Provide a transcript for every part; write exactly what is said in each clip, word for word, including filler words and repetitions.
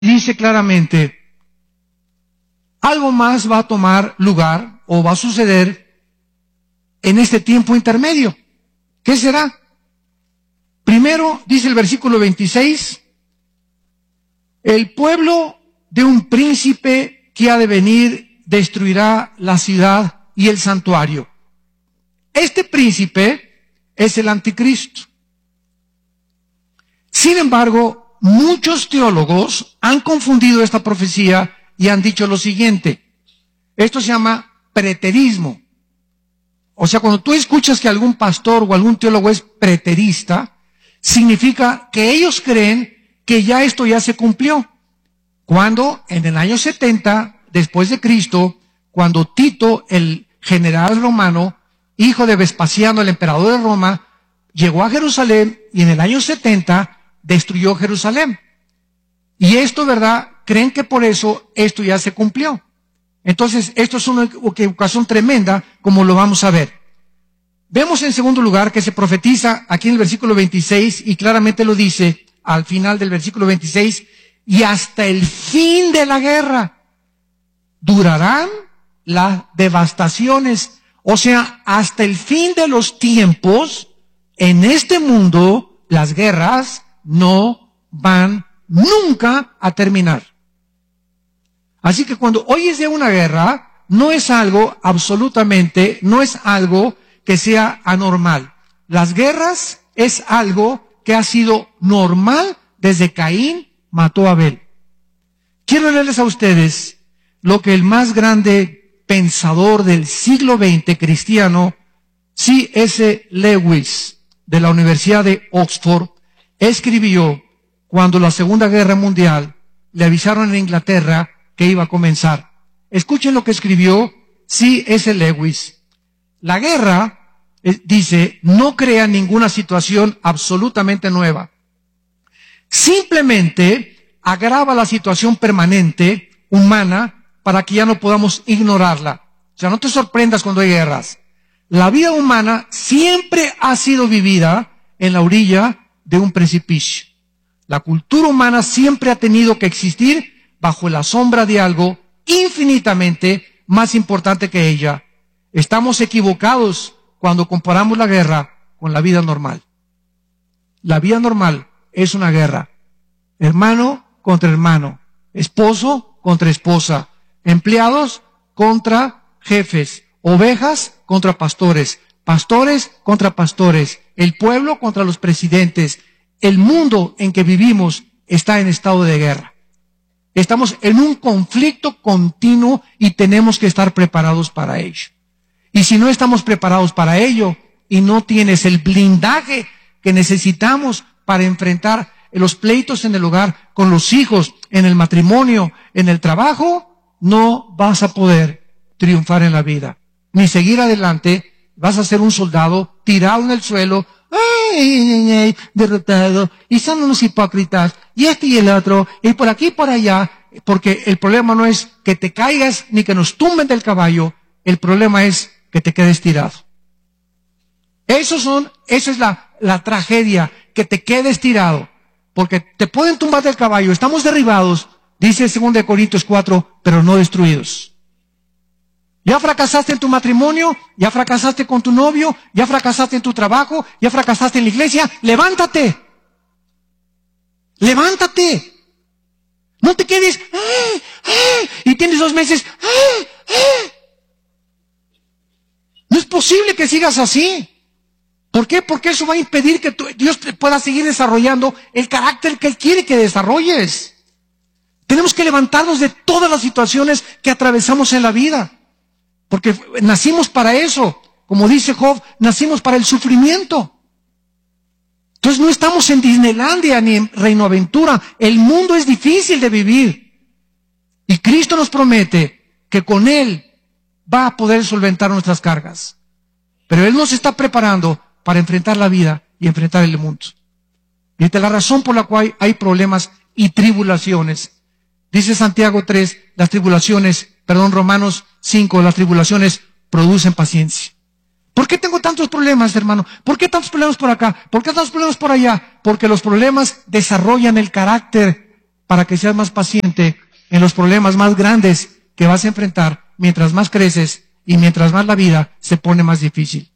dice claramente, algo más va a tomar lugar o va a suceder en este tiempo intermedio. ¿Qué será? Primero, dice el versículo veintiséis, el pueblo de un príncipe que ha de venir destruirá la ciudad y el santuario. Este príncipe es el anticristo. Sin embargo, muchos teólogos han confundido esta profecía y han dicho lo siguiente. Esto se llama preterismo. O sea, cuando tú escuchas que algún pastor o algún teólogo es preterista, significa que ellos creen que ya esto ya se cumplió. Cuando en el año setenta, después de Cristo, cuando Tito, el general romano, hijo de Vespasiano, el emperador de Roma, llegó a Jerusalén y en el año setenta destruyó Jerusalén. Y esto, ¿verdad? Creen que por eso esto ya se cumplió. Entonces, esto es una equivocación tremenda, como lo vamos a ver. Vemos en segundo lugar que se profetiza aquí en el versículo veintiséis, y claramente lo dice al final del versículo veintiséis, y hasta el fin de la guerra durarán las devastaciones. O sea, hasta el fin de los tiempos, en este mundo, las guerras no van nunca a terminar. Así que cuando oyes de una guerra, no es algo absolutamente, no es algo que sea anormal. Las guerras es algo que ha sido normal desde Caín mató a Abel. Quiero leerles a ustedes lo que el más grande pensador del siglo veinte cristiano, C S Lewis, de la Universidad de Oxford, escribió cuando la Segunda Guerra Mundial le avisaron en Inglaterra que iba a comenzar. Escuchen lo que escribió C S Lewis. La guerra, eh, dice, no crea ninguna situación absolutamente nueva. Simplemente agrava la situación permanente, humana, para que ya no podamos ignorarla. O sea, no te sorprendas cuando hay guerras. La vida humana siempre ha sido vivida en la orilla de un precipicio. La cultura humana siempre ha tenido que existir bajo la sombra de algo infinitamente más importante que ella. Estamos equivocados cuando comparamos la guerra con la vida normal. La vida normal es una guerra. Hermano contra hermano. Esposo contra esposa. Empleados contra jefes. Ovejas contra pastores. Pastores contra pastores. El pueblo contra los presidentes. El mundo en que vivimos está en estado de guerra. Estamos en un conflicto continuo y tenemos que estar preparados para ello. Y si no estamos preparados para ello y no tienes el blindaje que necesitamos para enfrentar los pleitos en el hogar, con los hijos, en el matrimonio, en el trabajo, no vas a poder triunfar en la vida. Ni seguir adelante, vas a ser un soldado tirado en el suelo, ay, ay, ay, derrotado, y son unos hipócritas, y este y el otro, y por aquí y por allá, porque el problema no es que te caigas ni que nos tumben del caballo, el problema es que te quedes tirado. Eso son, eso es la, la tragedia, que te quedes tirado, porque te pueden tumbar del caballo, estamos derribados, dice segunda de Corintios cuatro, pero no destruidos. Ya fracasaste en tu matrimonio, ya fracasaste con tu novio, ya fracasaste en tu trabajo, ya fracasaste en la iglesia, levántate. Levántate. No te quedes, ¡ay, ay! Y tienes dos meses, ¡ay, ay! No es posible que sigas así. ¿Por qué? Porque eso va a impedir que tu, Dios te pueda seguir desarrollando el carácter que Él quiere que desarrolles. Tenemos que levantarnos de todas las situaciones que atravesamos en la vida. Porque nacimos para eso. Como dice Job, nacimos para el sufrimiento. Entonces no estamos en Disneylandia ni en Reino Aventura. El mundo es difícil de vivir. Y Cristo nos promete que con Él va a poder solventar nuestras cargas. Pero Él nos está preparando para enfrentar la vida y enfrentar el mundo. Y esta es la razón por la cual hay problemas y tribulaciones. Dice Santiago tres, las tribulaciones, perdón, Romanos cinco, las tribulaciones producen paciencia. ¿Por qué tengo tantos problemas, hermano? ¿Por qué tantos problemas por acá? ¿Por qué tantos problemas por allá? Porque los problemas desarrollan el carácter para que seas más paciente en los problemas más grandes que vas a enfrentar mientras más creces y mientras más la vida se pone más difícil.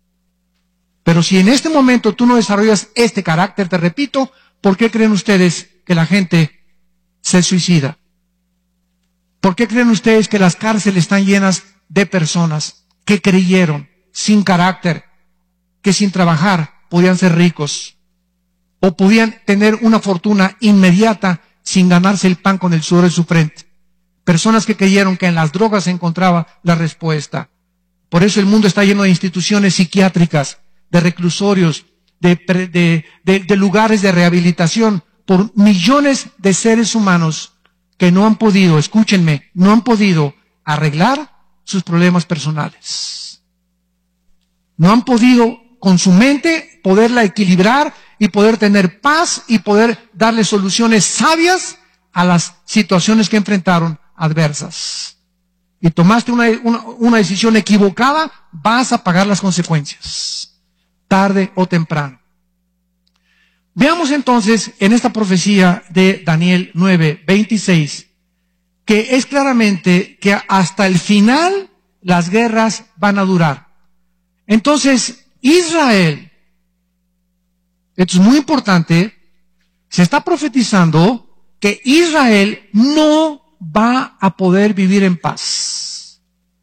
Pero si en este momento tú no desarrollas este carácter, te repito, ¿por qué creen ustedes que la gente se suicida? ¿Por qué creen ustedes que las cárceles están llenas de personas que creyeron, sin carácter, que sin trabajar podían ser ricos o podían tener una fortuna inmediata sin ganarse el pan con el sudor de su frente? Personas que creyeron que en las drogas se encontraba la respuesta. Por eso el mundo está lleno de instituciones psiquiátricas, de reclusorios, de, de, de, de lugares de rehabilitación, por millones de seres humanos que no han podido, escúchenme, no han podido arreglar sus problemas personales. No han podido con su mente poderla equilibrar y poder tener paz y poder darle soluciones sabias a las situaciones que enfrentaron adversas. Y tomaste una, una, una decisión equivocada, vas a pagar las consecuencias, tarde o temprano. Veamos entonces en esta profecía de Daniel nueve veintiséis, que es claramente que hasta el final las guerras van a durar. Entonces, Israel, esto es muy importante, se está profetizando que Israel no va a poder vivir en paz.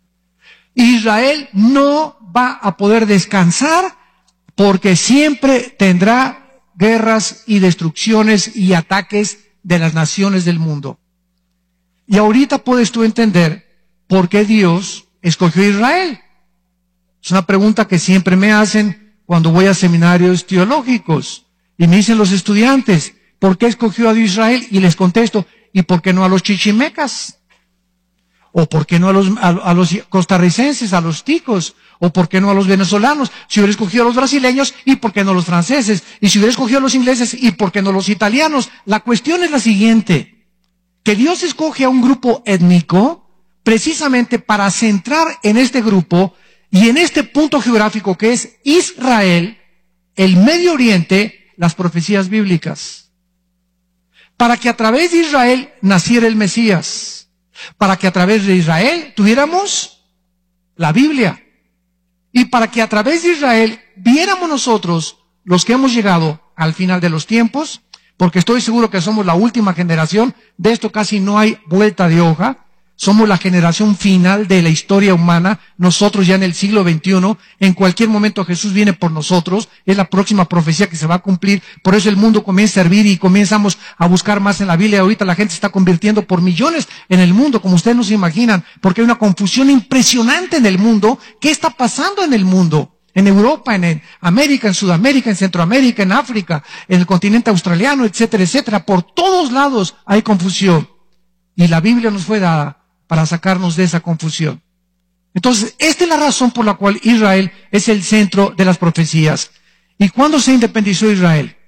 Israel no va a poder descansar porque siempre tendrá guerras y destrucciones y ataques de las naciones del mundo. Y ahorita puedes tú entender por qué Dios escogió a Israel. Es una pregunta que siempre me hacen cuando voy a seminarios teológicos. Y me dicen los estudiantes, ¿por qué escogió a Israel? Y les contesto, ¿y por qué no a los chichimecas? ¿O por qué no a los, a, a los costarricenses, a los ticos? ¿O por qué no a los venezolanos? Si hubiera escogido a los brasileños, ¿y por qué no a los franceses? Y si hubiera escogido a los ingleses, ¿y por qué no a los italianos? La cuestión es la siguiente, que Dios escoge a un grupo étnico precisamente para centrar en este grupo y en este punto geográfico que es Israel, el Medio Oriente, las profecías bíblicas. Para que a través de Israel naciera el Mesías. Para que a través de Israel tuviéramos la Biblia. Y para que a través de Israel viéramos nosotros, los que hemos llegado al final de los tiempos, porque estoy seguro que somos la última generación, de esto casi no hay vuelta de hoja, somos la generación final de la historia humana, nosotros ya en el siglo veintiuno, en cualquier momento Jesús viene por nosotros, es la próxima profecía que se va a cumplir, por eso el mundo comienza a servir y comenzamos a buscar más en la Biblia. Ahorita la gente se está convirtiendo por millones en el mundo, como ustedes no se imaginan, porque hay una confusión impresionante en el mundo. ¿Qué está pasando en el mundo? En Europa, en América, en Sudamérica, en Centroamérica, en África, en el continente australiano, etcétera, etcétera. Por todos lados hay confusión. Y la Biblia nos fue dada para sacarnos de esa confusión. Entonces, esta es la razón por la cual Israel es el centro de las profecías. ¿Y cuándo se independizó Israel?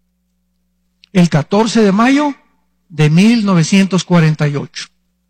El catorce de mayo de mil novecientos cuarenta y ocho.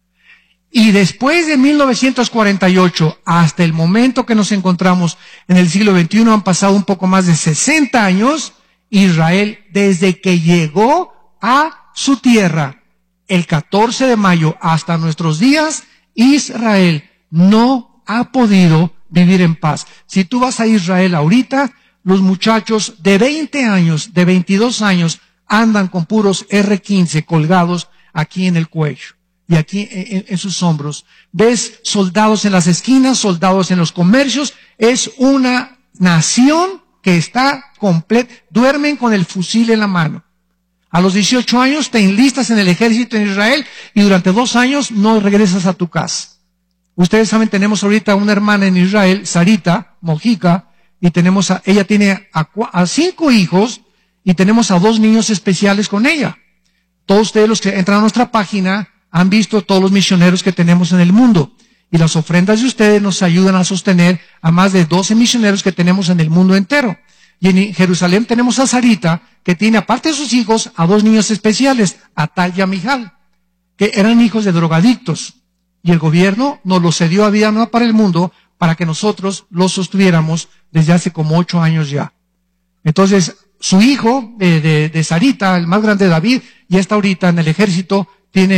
Y después de mil novecientos cuarenta y ocho, hasta el momento que nos encontramos en el siglo veintiuno, han pasado un poco más de sesenta años, Israel, desde que llegó a su tierra, el catorce de mayo hasta nuestros días, Israel no ha podido vivir en paz. Si tú vas a Israel ahorita, los muchachos de veinte años, de veintidós años, andan con puros erre quince colgados aquí en el cuello y aquí en, en sus hombros. Ves soldados en las esquinas, soldados en los comercios. Es una nación que está completa. Duermen con el fusil en la mano. A los dieciocho años te enlistas en el ejército en Israel y durante dos años no regresas a tu casa. Ustedes saben, tenemos ahorita una hermana en Israel, Sarita Mojica, y tenemos a, ella tiene a, a cinco hijos y tenemos a dos niños especiales con ella. Todos ustedes los que entran a nuestra página han visto todos los misioneros que tenemos en el mundo. Y las ofrendas de ustedes nos ayudan a sostener a más de doce misioneros que tenemos en el mundo entero. Y en Jerusalén tenemos a Sarita, que tiene, aparte de sus hijos, a dos niños especiales, a Tal y a Mijal, que eran hijos de drogadictos. Y el gobierno nos los cedió a Vida Nueva para el Mundo, para que nosotros los sostuviéramos desde hace como ocho años ya. Entonces, su hijo, eh, de, de Sarita, el más grande David, ya está ahorita en el ejército